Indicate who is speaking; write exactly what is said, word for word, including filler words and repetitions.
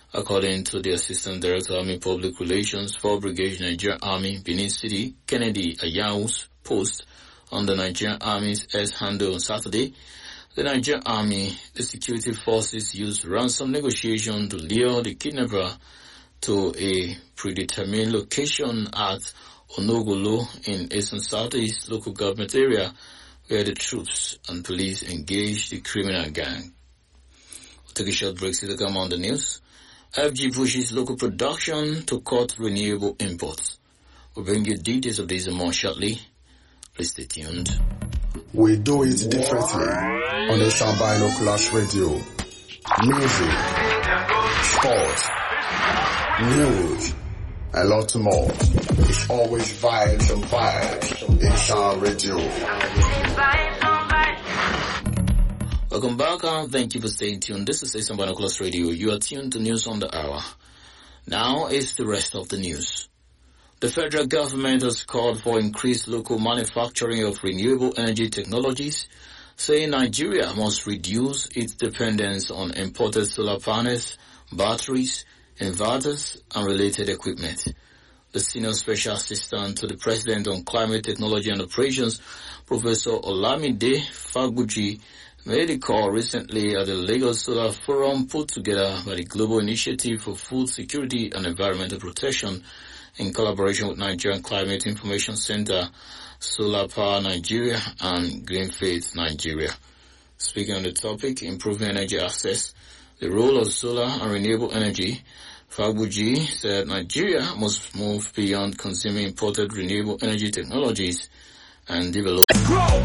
Speaker 1: According to the Assistant Director, Army Public Relations for Brigade Nigerian Army, Benin City, Kennedy Ayau's post on the Nigerian Army's S-handle on Saturday, the Nigerian Army, the security forces used ransom negotiation to lure the kidnapper to a predetermined location at Onogolo in Eastern Southeast local government area where the troops and police engaged the criminal gang. We'll take a short break to come on the news. F G pushes local production to cut renewable imports. We'll bring you details of this and more shortly. Please stay tuned.
Speaker 2: We do it differently on the Sound Clash Radio. Music, sports, news, a lot more. It's always vibes and vibes in Sound Radio.
Speaker 1: Welcome back and thank you for staying tuned. This is Asian Binoculars Radio. You are tuned to News on the Hour. Now is the rest of the news. The federal government has called for increased local manufacturing of renewable energy technologies, saying Nigeria must reduce its dependence on imported solar panels, batteries, inverters, and related equipment. The Senior Special Assistant to the President on Climate Technology and Operations, Professor Olamide Fagbuji, made a call recently at the Lagos Solar Forum put together by the Global Initiative for Food Security and Environmental Protection in collaboration with Nigerian Climate Information Center, Solar Power Nigeria, and Green Faith Nigeria. Speaking on the topic, improving energy access, the role of solar and renewable energy, Fagbuji said Nigeria must move beyond consuming imported renewable energy technologies and develop.
Speaker 3: Grow